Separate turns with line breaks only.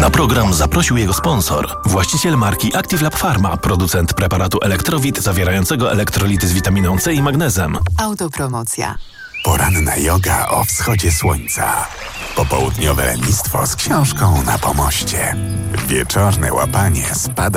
Na program zaprosił jego sponsor, właściciel marki Active Lab Pharma, producent preparatu Elektrowit zawierającego elektrolity z witaminą C i magnezem.
Autopromocja.
Poranna joga o wschodzie słońca. Popołudniowe lenistwo z książką na pomoście. Wieczorne łapanie spada